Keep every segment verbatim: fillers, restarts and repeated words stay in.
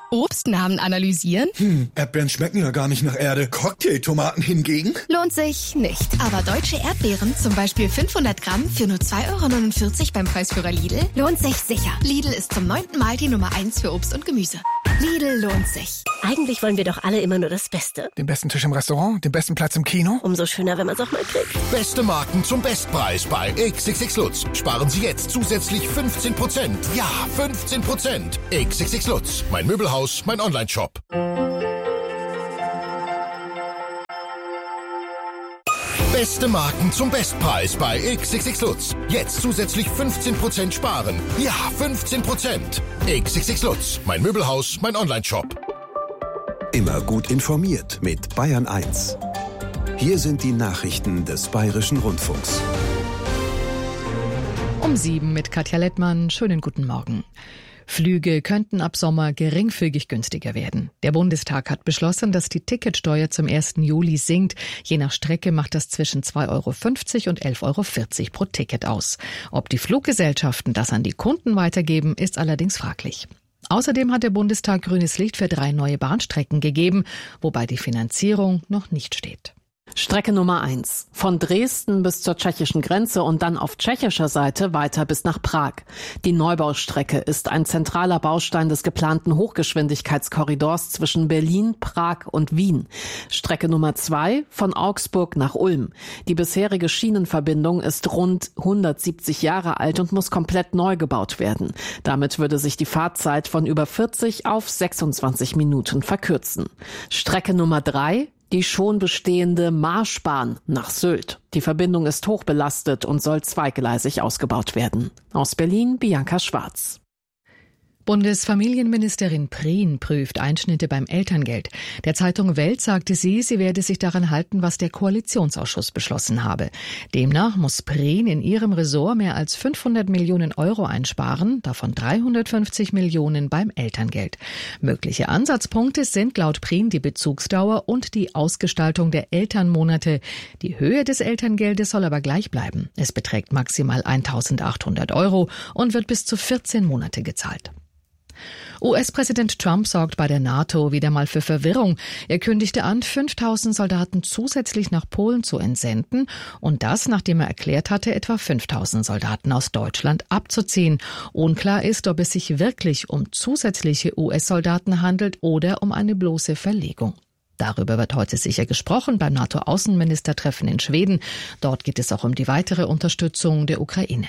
Obstnamen analysieren? Hm, Erdbeeren schmecken ja gar nicht nach Erde. Cocktailtomaten hingegen? Lohnt sich nicht. Aber deutsche Erdbeeren, zum Beispiel fünfhundert Gramm für nur zwei Euro neunundvierzig beim Preisführer Lidl, lohnt sich sicher. Lidl ist zum neunten Mal die Nummer eins für Obst und Gemüse. Lidl lohnt sich. Eigentlich wollen wir doch alle immer nur das Beste. Den besten Tisch im Restaurant, den besten Platz im Kino. Umso schöner, wenn man es auch mal kriegt. Beste Marken zum Bestpreis bei X X X Lutz. Sparen Sie jetzt zusätzlich fünfzehn Prozent. Ja, fünfzehn Prozent. X X X Lutz. Mein Möbelhaus, mein Online-Shop. Beste Marken zum Bestpreis bei X X X Lutz. Jetzt zusätzlich fünfzehn Prozent sparen. Ja, fünfzehn Prozent. X X X Lutz. Mein Möbelhaus, mein Online-Shop. Immer gut informiert mit Bayern eins. Hier sind die Nachrichten des Bayerischen Rundfunks. Um sieben mit Katja Lettmann. Schönen guten Morgen. Flüge könnten ab Sommer geringfügig günstiger werden. Der Bundestag hat beschlossen, dass die Ticketsteuer zum ersten Juli sinkt. Je nach Strecke macht das zwischen zwei Euro fünfzig und elf Euro vierzig pro Ticket aus. Ob die Fluggesellschaften das an die Kunden weitergeben, ist allerdings fraglich. Außerdem hat der Bundestag grünes Licht für drei neue Bahnstrecken gegeben, wobei die Finanzierung noch nicht steht. Strecke Nummer eins. Von Dresden bis zur tschechischen Grenze und dann auf tschechischer Seite weiter bis nach Prag. Die Neubaustrecke ist ein zentraler Baustein des geplanten Hochgeschwindigkeitskorridors zwischen Berlin, Prag und Wien. Strecke Nummer zwei. Von Augsburg nach Ulm. Die bisherige Schienenverbindung ist rund hundertsiebzig Jahre alt und muss komplett neu gebaut werden. Damit würde sich die Fahrzeit von über vierzig auf sechsundzwanzig Minuten verkürzen. Strecke Nummer drei. Die schon bestehende Marschbahn nach Sylt. Die Verbindung ist hochbelastet und soll zweigleisig ausgebaut werden. Aus Berlin, Bianca Schwarz. Bundesfamilienministerin Prien prüft Einschnitte beim Elterngeld. Der Zeitung Welt sagte sie, sie werde sich daran halten, was der Koalitionsausschuss beschlossen habe. Demnach muss Prien in ihrem Ressort mehr als fünfhundert Millionen Euro einsparen, davon dreihundertfünfzig Millionen beim Elterngeld. Mögliche Ansatzpunkte sind laut Prien die Bezugsdauer und die Ausgestaltung der Elternmonate. Die Höhe des Elterngeldes soll aber gleich bleiben. Es beträgt maximal eintausendachthundert Euro und wird bis zu vierzehn Monate gezahlt. U S-Präsident Trump sorgt bei der NATO wieder mal für Verwirrung. Er kündigte an, fünftausend Soldaten zusätzlich nach Polen zu entsenden und das, nachdem er erklärt hatte, etwa fünftausend Soldaten aus Deutschland abzuziehen. Unklar ist, ob es sich wirklich um zusätzliche U S-Soldaten handelt oder um eine bloße Verlegung. Darüber wird heute sicher gesprochen beim NATO-Außenministertreffen in Schweden. Dort geht es auch um die weitere Unterstützung der Ukraine.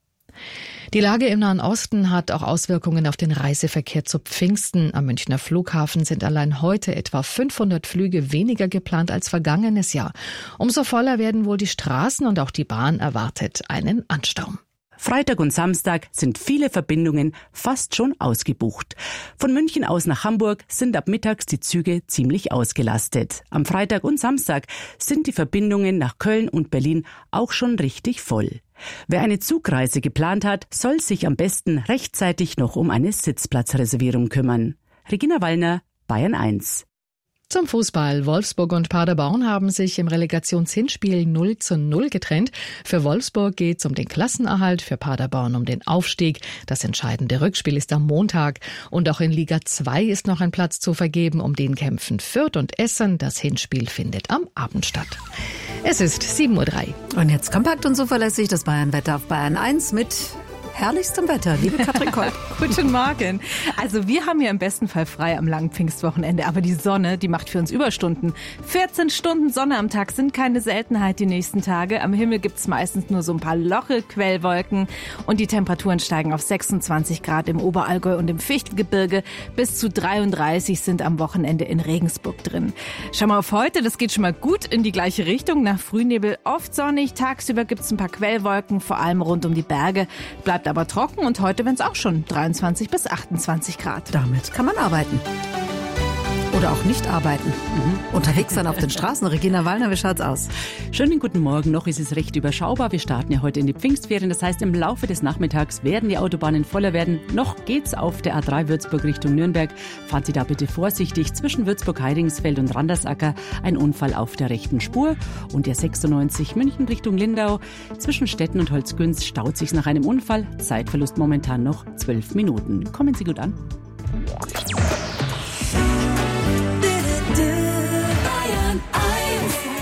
Die Lage im Nahen Osten hat auch Auswirkungen auf den Reiseverkehr zu Pfingsten. Am Münchner Flughafen sind allein heute etwa fünfhundert Flüge weniger geplant als vergangenes Jahr. Umso voller werden wohl die Straßen und auch die Bahn erwartet einen Ansturm. Freitag und Samstag sind viele Verbindungen fast schon ausgebucht. Von München aus nach Hamburg sind ab mittags die Züge ziemlich ausgelastet. Am Freitag und Samstag sind die Verbindungen nach Köln und Berlin auch schon richtig voll. Wer eine Zugreise geplant hat, soll sich am besten rechtzeitig noch um eine Sitzplatzreservierung kümmern. Regina Wallner, Bayern eins. Zum Fußball. Wolfsburg und Paderborn haben sich im Relegationshinspiel null zu null getrennt. Für Wolfsburg geht es um den Klassenerhalt, für Paderborn um den Aufstieg. Das entscheidende Rückspiel ist am Montag. Und auch in Liga zwei ist noch ein Platz zu vergeben. Um den kämpfen Fürth und Essen. Das Hinspiel findet am Abend statt. Es ist sieben Uhr drei. Und jetzt kompakt und zuverlässig das Bayern-Wetter auf Bayern eins mit herrlichstem Wetter, liebe Katrin Kolb. Guten Morgen. Also wir haben ja im besten Fall frei am langen Pfingstwochenende, aber die Sonne, die macht für uns Überstunden. vierzehn Stunden Sonne am Tag sind keine Seltenheit die nächsten Tage. Am Himmel gibt's meistens nur so ein paar loche Quellwolken und die Temperaturen steigen auf sechsundzwanzig Grad im Oberallgäu und im Fichtelgebirge. Bis zu dreiunddreißig sind am Wochenende in Regensburg drin. Schau mal auf heute, das geht schon mal gut in die gleiche Richtung. Nach Frühnebel oft sonnig, tagsüber gibt's ein paar Quellwolken, vor allem rund um die Berge. Bleibt aber trocken und heute werden es auch schon dreiundzwanzig bis achtundzwanzig Grad. Damit kann man arbeiten. Oder auch nicht arbeiten. Mhm. Unterwegs sein auf den Straßen. Regina Wallner, wie schaut's aus? Schönen guten Morgen. Noch ist es recht überschaubar. Wir starten ja heute in die Pfingstferien. Das heißt, im Laufe des Nachmittags werden die Autobahnen voller werden. Noch geht's auf der A drei Würzburg Richtung Nürnberg. Fahren Sie da bitte vorsichtig. Zwischen Würzburg-Heidingsfeld und Randersacker ein Unfall auf der rechten Spur. Und der sechsundneunzig München Richtung Lindau. Zwischen Stetten und Holzgünz staut sich nach einem Unfall. Zeitverlust momentan noch zwölf Minuten. Kommen Sie gut an.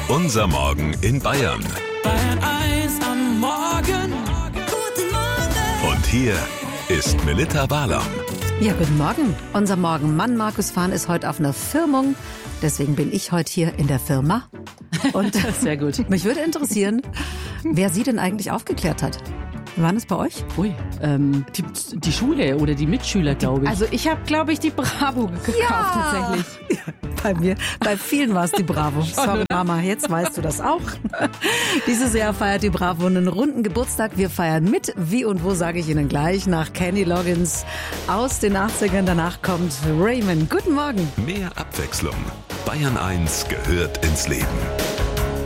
Unser Morgen in Bayern. Bayern eins am Morgen. Guten Morgen. Und hier ist Melitta Barlaum. Ja, guten Morgen. Unser Morgenmann Markus Fahn ist heute auf einer Firmung. Deswegen bin ich heute hier in der Firma. Und sehr gut. Mich würde interessieren, wer Sie denn eigentlich aufgeklärt hat. Wie war das bei euch? Ui, ähm, die, die Schule oder die Mitschüler, glaube ich. Also ich habe, glaube ich, die Bravo gekauft ja. tatsächlich. Ja, bei mir, bei vielen war es die Bravo. Sorry Mama, jetzt weißt du das auch. Dieses Jahr feiert die Bravo einen runden Geburtstag. Wir feiern mit. Wie und wo, sage ich Ihnen gleich. Nach Kenny Loggins aus den achtzigern. Danach kommt Raymond. Guten Morgen. Mehr Abwechslung. Bayern eins gehört ins Leben.